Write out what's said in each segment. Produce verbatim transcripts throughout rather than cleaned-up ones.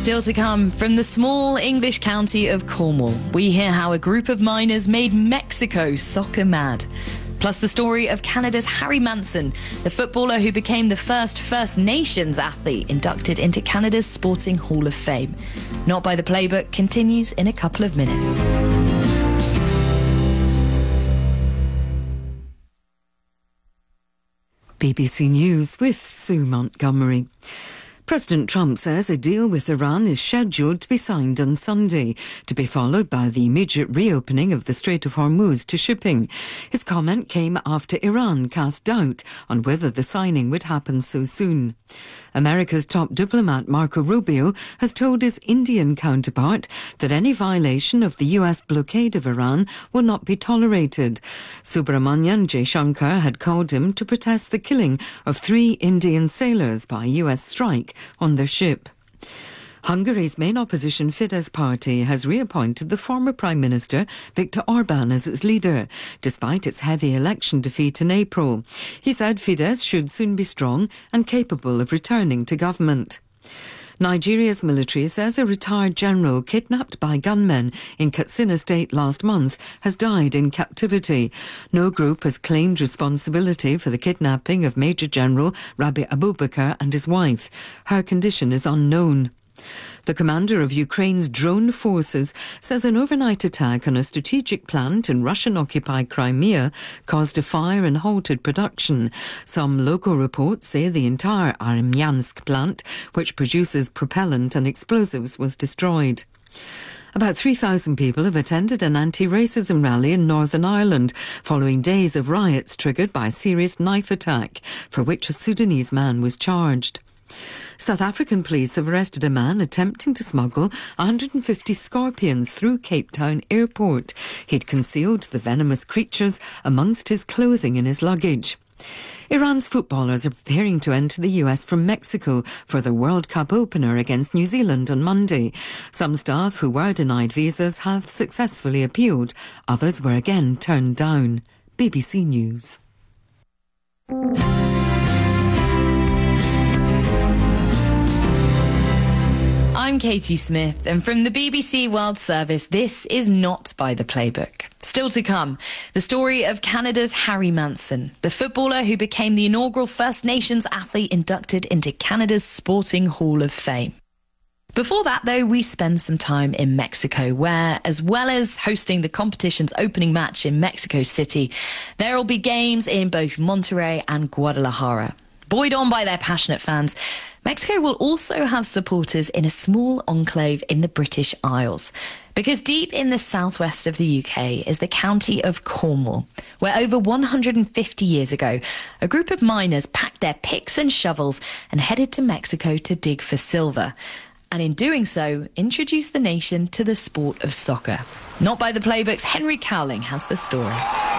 Still to come, from the small English county of Cornwall, we hear how a group of miners made Mexico soccer mad. Plus the story of Canada's Harry Manson, the footballer who became the first First Nations athlete inducted into Canada's Sporting Hall of Fame. Not by the Playbook continues in a couple of minutes. B B C News with Sue Montgomery. President Trump says a deal with Iran is scheduled to be signed on Sunday, to be followed by the immediate reopening of the Strait of Hormuz to shipping. His comment came after Iran cast doubt on whether the signing would happen so soon. America's top diplomat Marco Rubio has told his Indian counterpart that any violation of the U S blockade of Iran will not be tolerated. Subramanian Jaishankar had called him to protest the killing of three Indian sailors by a U S strike on their ship. Hungary's main opposition Fidesz party has reappointed the former Prime Minister Viktor Orbán as its leader, despite its heavy election defeat in April. He said Fidesz should soon be strong and capable of returning to government. Nigeria's military says a retired general kidnapped by gunmen in Katsina State last month has died in captivity. No group has claimed responsibility for the kidnapping of Major General Rabi Abubakar and his wife. Her condition is unknown. The commander of Ukraine's drone forces says an overnight attack on a strategic plant in Russian-occupied Crimea caused a fire and halted production. Some local reports say the entire Armyansk plant, which produces propellant and explosives, was destroyed. About three thousand people have attended an anti-racism rally in Northern Ireland following days of riots triggered by a serious knife attack, for which a Sudanese man was charged. South African police have arrested a man attempting to smuggle one hundred fifty scorpions through Cape Town airport. He'd concealed the venomous creatures amongst his clothing in his luggage. Iran's footballers are preparing to enter the U S from Mexico for the World Cup opener against New Zealand on Monday. Some staff who were denied visas have successfully appealed. Others were again turned down. B B C News. I'm Katie Smith, and from the B B C World Service, this is Not by the Playbook. Still to come, the story of Canada's Harry Manson, the footballer who became the inaugural First Nations athlete inducted into Canada's Sporting Hall of Fame. Before that, though, we spend some time in Mexico, where, as well as hosting the competition's opening match in Mexico City, there will be games in both Monterrey and Guadalajara. Buoyed on by their passionate fans, Mexico will also have supporters in a small enclave in the British Isles. Because deep in the southwest of the U K is the county of Cornwall, where over one hundred fifty years ago, a group of miners packed their picks and shovels and headed to Mexico to dig for silver. And in doing so, introduced the nation to the sport of soccer. Not by the Playbook's Henry Cowling has the story.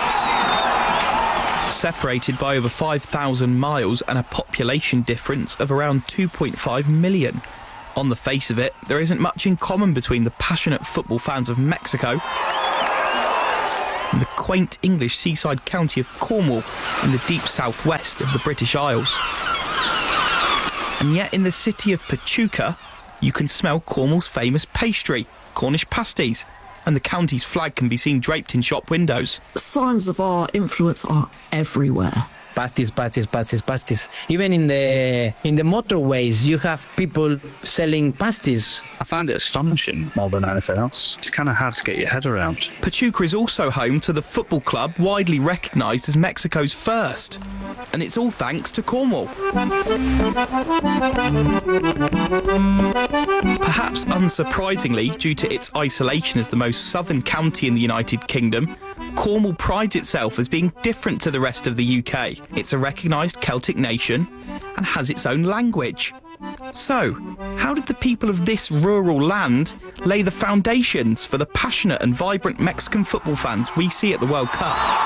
Separated by over five thousand miles and a population difference of around two point five million. On the face of it, there isn't much in common between the passionate football fans of Mexico and the quaint English seaside county of Cornwall in the deep southwest of the British Isles. And yet in the city of Pachuca, you can smell Cornwall's famous pastry, Cornish pasties, and the county's flag can be seen draped in shop windows. Signs of our influence are everywhere. Pasties, pasties, pasties, pasties. Even in the in the motorways, you have people selling pasties. I found it astonishing more than anything else. It's kind of hard to get your head around. Pachuca is also home to the football club widely recognised as Mexico's first. And it's all thanks to Cornwall. Perhaps unsurprisingly, due to its isolation as the most southern county in the United Kingdom, Cornwall prides itself as being different to the rest of the U K. It's a recognised Celtic nation and has its own language. So, how did the people of this rural land lay the foundations for the passionate and vibrant Mexican football fans we see at the World Cup?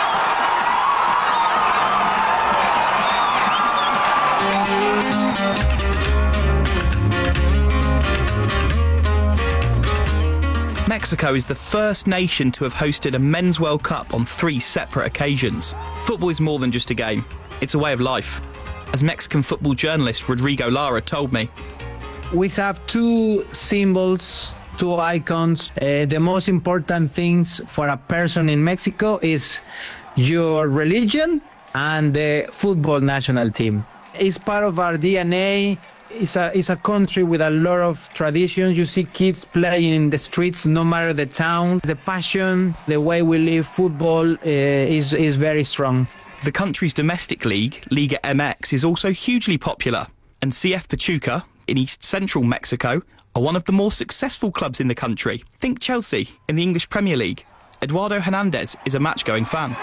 Mexico is the first nation to have hosted a Men's World Cup on three separate occasions. Football is more than just a game. It's a way of life, as Mexican football journalist Rodrigo Lara told me. we have two symbols, two icons. Uh, the most important things for a person in Mexico is your religion and the football national team. It's part of our D N A. It's a, it's a country with a lot of traditions. You see kids playing in the streets, no matter the town. The passion, the way we live football uh, is, is very strong. The country's domestic league, Liga M X, is also hugely popular. And C F Pachuca, in east-central Mexico, are one of the more successful clubs in the country. Think Chelsea in the English Premier League. Eduardo Hernandez is a match-going fan.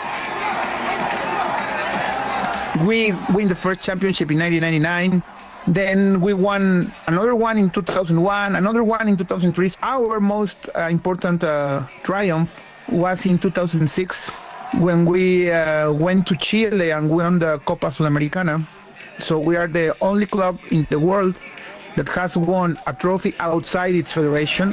We win the first championship in nineteen ninety-nine. Then we won another one in two thousand one, another one in two thousand three. Our most uh, important uh, triumph was in two thousand six when we uh, went to Chile and won the Copa Sudamericana. So we are the only club in the world that has won a trophy outside its federation.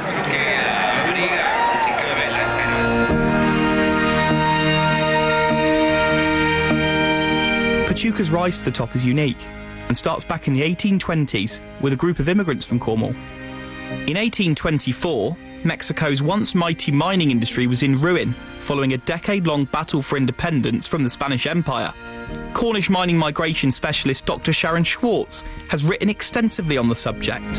Pachuca's rise to the top is unique and starts back in the eighteen twenties with a group of immigrants from Cornwall. In eighteen twenty-four, Mexico's once mighty mining industry was in ruin following a decade-long battle for independence from the Spanish Empire. Cornish mining migration specialist Doctor Sharon Schwartz has written extensively on the subject.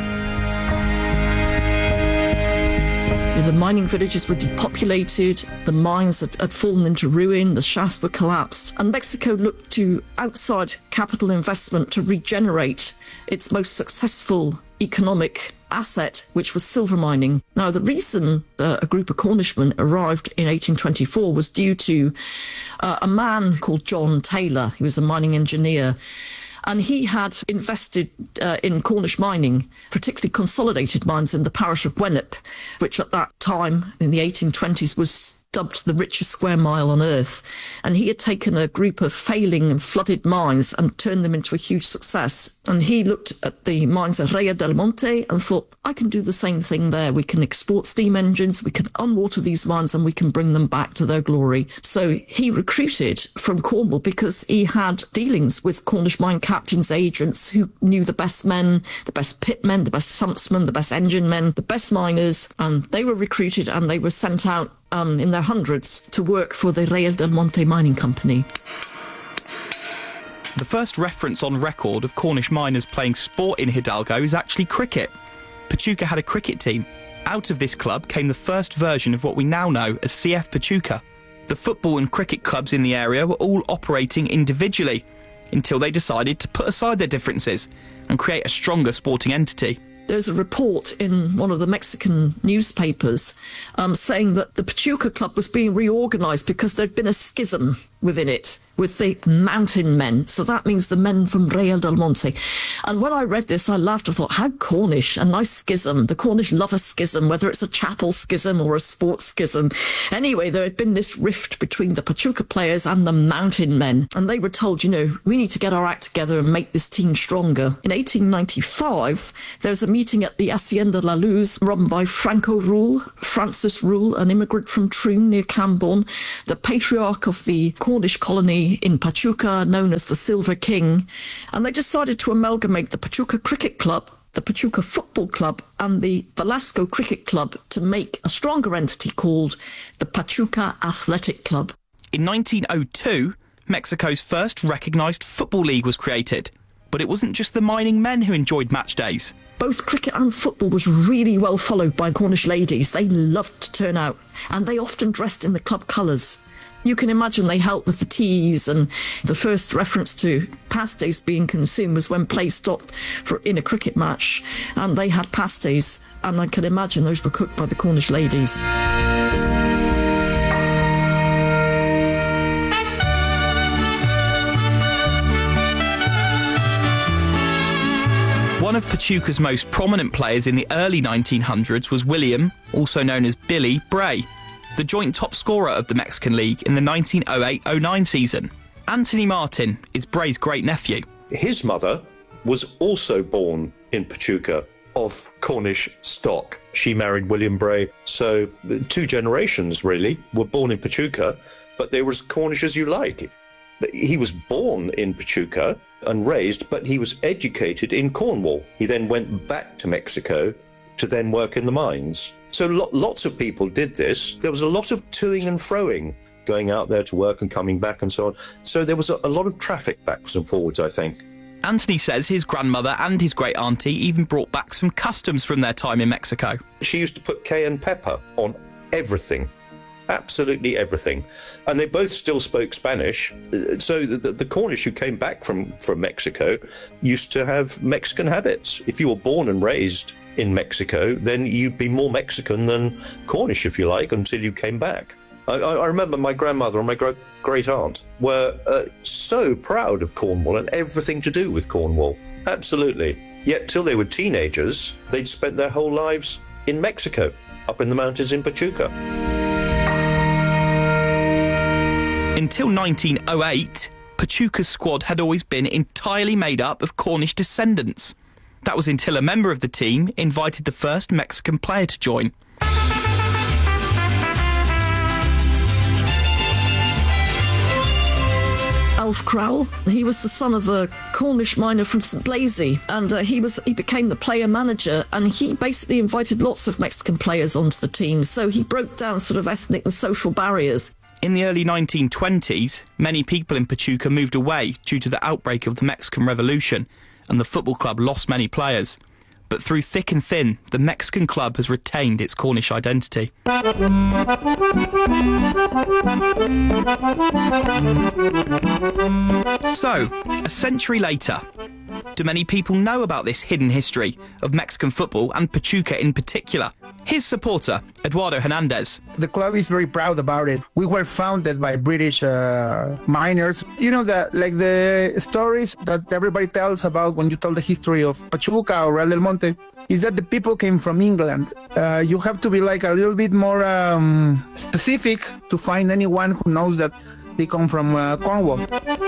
The mining villages were depopulated, the mines had, had fallen into ruin, the shafts were collapsed, and Mexico looked to outside capital investment to regenerate its most successful economic asset, which was silver mining. Now, the reason uh, a group of Cornishmen arrived in eighteen twenty-four was due to uh, a man called John Taylor. He was a mining engineer. And he had invested uh, in Cornish mining, particularly consolidated mines in the parish of Gwenep, which at that time, in the eighteen twenties, was dubbed the richest square mile on earth. And he had taken a group of failing and flooded mines and turned them into a huge success. And he looked at the mines at Real del Monte and thought, I can do the same thing there. We can export steam engines, we can unwater these mines, and we can bring them back to their glory. So he recruited from Cornwall because he had dealings with Cornish mine captains, agents who knew the best men, the best pitmen, the best sumpsmen, the best engine men, the best miners, and they were recruited and they were sent out um, in their hundreds to work for the Real del Monte Mining Company. The first reference on record of Cornish miners playing sport in Hidalgo is actually cricket. Pachuca had a cricket team. Out of this club came the first version of what we now know as C F Pachuca. The football and cricket clubs in the area were all operating individually until they decided to put aside their differences and create a stronger sporting entity. There's a report in one of the Mexican newspapers um, saying that the Pachuca Club was being reorganised because there'd been a schism within it with the mountain men. So that means the men from Real del Monte. And when I read this, I laughed. I thought, how Cornish, a nice schism. The Cornish love a schism, whether it's a chapel schism or a sports schism. Anyway, there had been this rift between the Pachuca players and the mountain men. And they were told, you know, we need to get our act together and make this team stronger. In eighteen ninety-five, there was a meeting at the Hacienda La Luz run by Franco Rule, Francis Rule, an immigrant from Troon near Camborne, the patriarch of the Cornish colony in Pachuca, known as the Silver King. And they decided to amalgamate the Pachuca Cricket Club, the Pachuca Football Club, and the Velasco Cricket Club to make a stronger entity called the Pachuca Athletic Club. In nineteen oh two, Mexico's first recognised football league was created. But it wasn't just the mining men who enjoyed match days. Both cricket and football was really well followed by Cornish ladies. They loved to turn out, and they often dressed in the club colours. You can imagine they helped with the teas, and the first reference to pasties being consumed was when play stopped for in a cricket match, and they had pasties, and I can imagine those were cooked by the Cornish ladies. One of Pachuca's most prominent players in the early nineteen hundreds was William, also known as Billy, Bray, the joint top scorer of the Mexican League in the nineteen oh eight oh nine season. Anthony Martin is Bray's great-nephew. His mother was also born in Pachuca of Cornish stock. She married William Bray, so two generations really were born in Pachuca, but they were as Cornish as you like. He was born in Pachuca, and raised, but he was educated in Cornwall. He then went back to Mexico to then work in the mines. So lo- lots of people did this. There was a lot of toing and froing, going out there to work and coming back and so on. So there was a, a lot of traffic backwards and forwards, I think. Anthony says his grandmother and his great-auntie even brought back some customs from their time in Mexico. She used to put cayenne pepper on everything. Absolutely everything. And they both still spoke Spanish. So the, the, the Cornish who came back from, from Mexico used to have Mexican habits. If you were born and raised in Mexico, then you'd be more Mexican than Cornish, if you like, until you came back. I, I remember my grandmother and my gr- great aunt were uh, so proud of Cornwall and everything to do with Cornwall. Absolutely. Yet till they were teenagers, they'd spent their whole lives in Mexico, up in the mountains in Pachuca. Until nineteen oh eight, Pachuca's squad had always been entirely made up of Cornish descendants. That was until a member of the team invited the first Mexican player to join. Alf Crowell. He was the son of a Cornish miner from Saint Blaise, and uh, he was he became the player manager, and he basically invited lots of Mexican players onto the team. So he broke down sort of ethnic and social barriers. In the early nineteen twenties, many people in Pachuca moved away due to the outbreak of the Mexican Revolution, and the football club lost many players. But through thick and thin, the Mexican club has retained its Cornish identity. So, a century later, do many people know about this hidden history of Mexican football and Pachuca in particular? His supporter, Eduardo Hernandez. The club is very proud about it. We were founded by British uh, miners. You know, that like the stories that everybody tells about when you tell the history of Pachuca or Real del Monte, is that the people came from England. Uh, you have to be like a little bit more um, specific to find anyone who knows that they come from uh, Cornwall.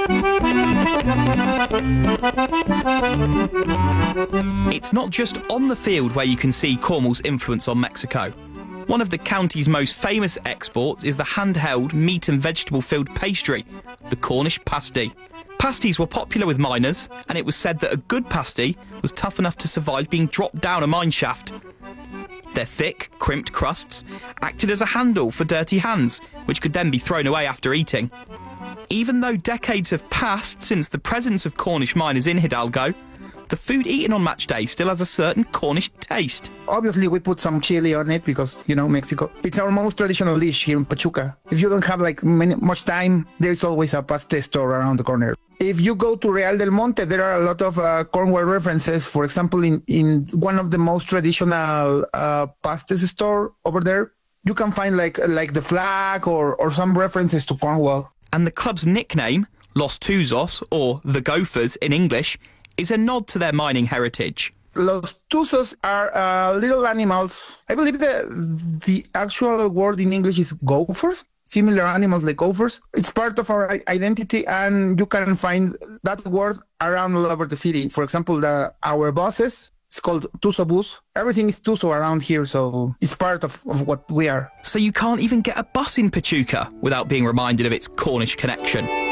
It's not just on the field where you can see Cornwall's influence on Mexico. One of the county's most famous exports is the handheld meat and vegetable-filled pastry, the Cornish pasty. Pasties were popular with miners, and it was said that a good pasty was tough enough to survive being dropped down a mine shaft. Their thick, crimped crusts acted as a handle for dirty hands, which could then be thrown away after eating. Even though decades have passed since the presence of Cornish miners in Hidalgo, the food eaten on match day still has a certain Cornish taste. Obviously, we put some chili on it because, you know, Mexico. It's our most traditional dish here in Pachuca. If you don't have like many, much time, there's always a pasta store around the corner. If you go to Real del Monte, there are a lot of uh, Cornwall references. For example, in, in one of the most traditional uh, pastas store over there, you can find like like the flag or, or some references to Cornwall. And the club's nickname, Los Tuzos, or the Gophers in English, is a nod to their mining heritage. Los Tuzos are uh, little animals. I believe the, the actual word in English is gophers. Similar animals like gophers. It's part of our identity, and you can find that word around all over the city. For example, the, our buses, it's called Tuzo Bus. Everything is Tuzo around here, so it's part of, of what we are. So you can't even get a bus in Pachuca without being reminded of its Cornish connection.